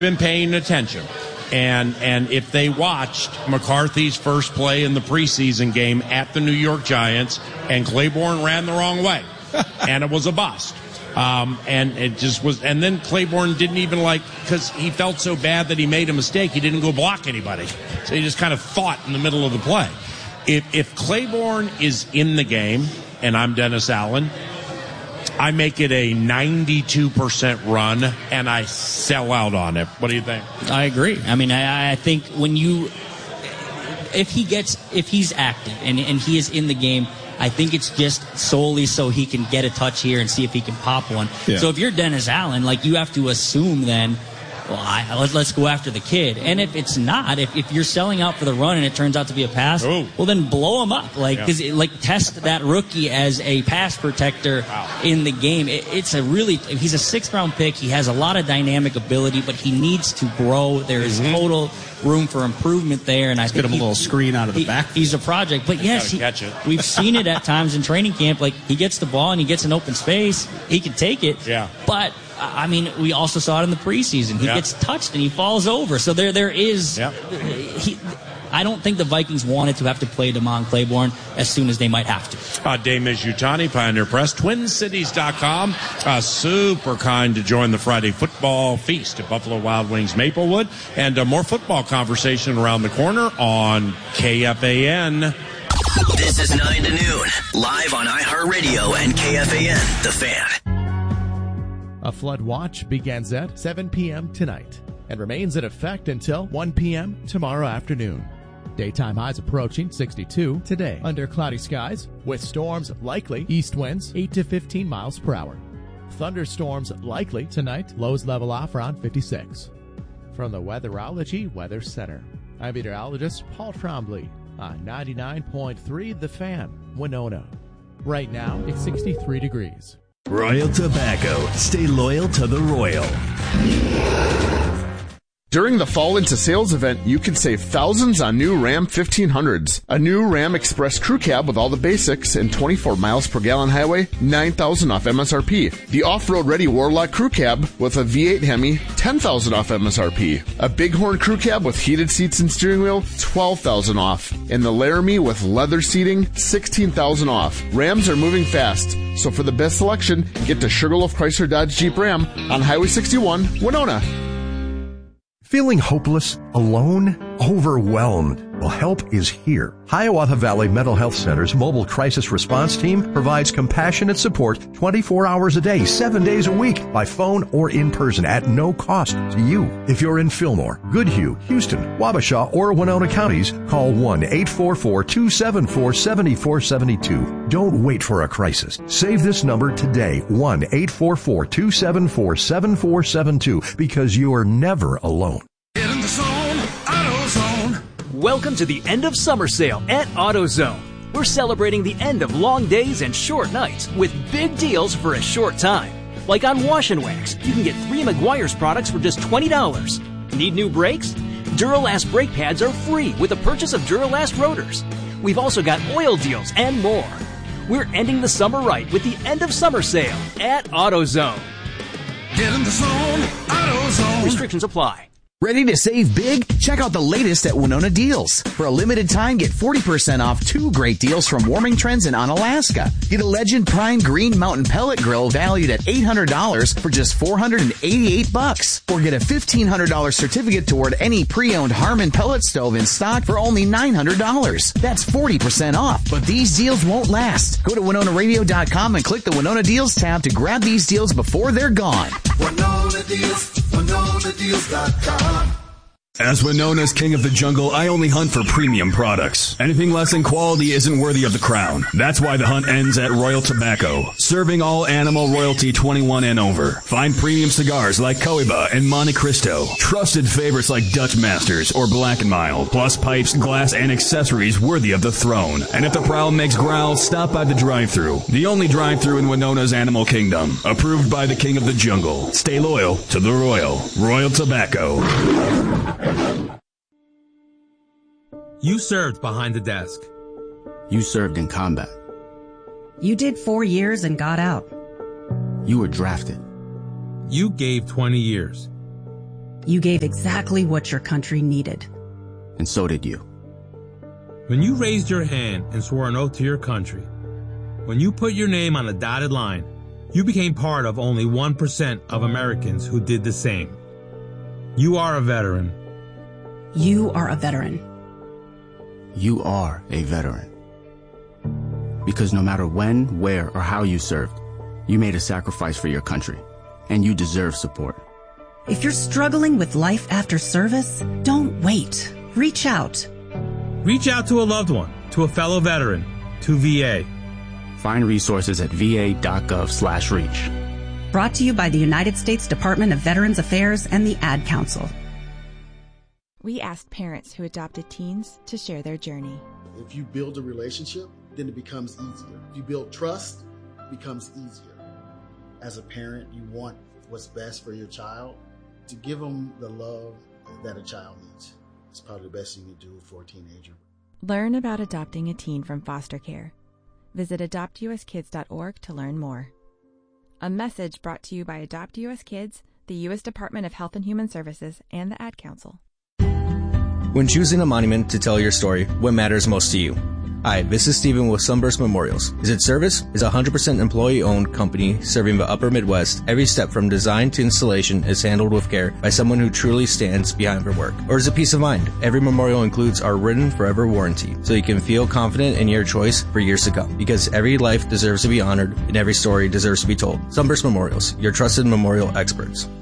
been paying attention. And if they watched McCarthy's first play in the preseason game at the New York Giants, and Claiborne ran the wrong way, and it was a bust. And it just was, and then Claiborne didn't even because he felt so bad that he made a mistake, he didn't go block anybody. So he just kind of fought in the middle of the play. If Claiborne is in the game, and I'm Dennis Allen, I make it a 92% run, and I sell out on it. What do you think? I agree. I mean, I think if he's active and he is in the game, I think it's just solely so he can get a touch here and see if he can pop one. Yeah. So if you're Dennis Allen, you have to assume then, let's go after the kid. And if it's not, if you're selling out for the run and it turns out to be a pass, well, then blow him up. Test that rookie as a pass protector in the game. He's a 6th-round pick. He has a lot of dynamic ability, but he needs to grow. There is total room for improvement there. And I think get him a little screen out of the back. He's a project. But yes, we've seen it at times in training camp. He gets the ball and he gets an open space. He can take it. Yeah. But I mean, we also saw it in the preseason. He gets touched and he falls over. So there is. Yep. I don't think the Vikings wanted to have to play Damon Claiborne as soon as they might have to. Dave Mizutani, Pioneer Press, TwinCities.com. Super kind to join the Friday football feast at Buffalo Wild Wings Maplewood. And more football conversation around the corner on KFAN. This is 9 to noon, live on iHeartRadio and KFAN, The Fan. A flood watch begins at 7 p.m. tonight and remains in effect until 1 p.m. tomorrow afternoon. Daytime highs approaching 62 today under cloudy skies with storms likely, east winds 8 to 15 miles per hour. Thunderstorms likely tonight, lows level off around 56. From the Weatherology Weather Center, I'm meteorologist Paul Trombley on 99.3 The Fan, Winona. Right now, it's 63 degrees. Royal Tobacco. Stay loyal to the Royal. During the Fall Into Sales event, you can save thousands on new Ram 1500s. A new Ram Express crew cab with all the basics and 24 miles per gallon highway, $9,000 off MSRP. The off-road ready Warlock crew cab with a V8 Hemi, $10,000 off MSRP. A Bighorn crew cab with heated seats and steering wheel, $12,000 off. And the Laramie with leather seating, $16,000 off. Rams are moving fast, so for the best selection, get to Sugarloaf Chrysler Dodge Jeep Ram on Highway 61, Winona. Feeling hopeless, alone, overwhelmed? Well, help is here. Hiawatha Valley Mental Health Center's mobile crisis response team provides compassionate support 24 hours a day, 7 days a week, by phone or in person at no cost to you. If you're in Fillmore, Goodhue, Houston, Wabasha, or Winona counties, call 1-844-274-7472. Don't wait for a crisis. Save this number today, 1-844-274-7472, because you are never alone. Get in the zone, AutoZone. Welcome to the end of summer sale at AutoZone. We're celebrating the end of long days and short nights with big deals for a short time. Like on Wash and Wax, you can get 3 Meguiar's products for just $20. Need new brakes? Duralast brake pads are free with the purchase of Duralast rotors. We've also got oil deals and more. We're ending the summer right with the end of summer sale at AutoZone. Get in the zone, AutoZone. Restrictions apply. Ready to save big? Check out the latest at Winona Deals. For a limited time, get 40% off 2 great deals from Warming Trends and Onalaska. Get a Legend Prime Green Mountain Pellet Grill valued at $800 for just $488. Or get a $1,500 certificate toward any pre-owned Harmon pellet stove in stock for only $900. That's 40% off. But these deals won't last. Go to WinonaRadio.com and click the Winona Deals tab to grab these deals before they're gone. Winona Deals, WinonaDeals.com. As Winona's king of the jungle, I only hunt for premium products. Anything less than quality isn't worthy of the crown. That's why the hunt ends at Royal Tobacco, serving all animal royalty 21 and over. Find premium cigars like Cohiba and Monte Cristo, trusted favorites like Dutch Masters or Black & Mild, plus pipes, glass, and accessories worthy of the throne. And if the prowl makes growl, stop by the drive-thru, the only drive-thru in Winona's animal kingdom. Approved by the king of the jungle. Stay loyal to the Royal. Royal Tobacco. You served behind the desk. You served in combat. You did 4 years and got out. You were drafted. You gave 20 years. You gave exactly what your country needed. And so did you. When you raised your hand and swore an oath to your country, when you put your name on a dotted line, you became part of only 1% of Americans who did the same. You are a veteran. You are a veteran. You are a veteran. Because no matter when, where, or how you served, you made a sacrifice for your country, and you deserve support. If you're struggling with life after service, don't wait. Reach out. Reach out to a loved one, to a fellow veteran, to VA. Find resources at va.gov/reach. Brought to you by the United States Department of Veterans Affairs and the Ad Council. We asked parents who adopted teens to share their journey. If you build a relationship, then it becomes easier. If you build trust, it becomes easier. As a parent, you want what's best for your child. To give them the love that a child needs. It's probably the best thing you can do for a teenager. Learn about adopting a teen from foster care. Visit adoptuskids.org to learn more. A message brought to you by Adopt US Kids, the U.S. Department of Health and Human Services, and the Ad Council. When choosing a monument to tell your story, what matters most to you? Hi, this is Steven with Sunburst Memorials. Is it service? Is a 100% employee-owned company serving the upper Midwest. Every step from design to installation is handled with care by someone who truly stands behind their work. Or is it peace of mind? Every memorial includes our written forever warranty, so you can feel confident in your choice for years to come. Because every life deserves to be honored and every story deserves to be told. Sunburst Memorials, your trusted memorial experts.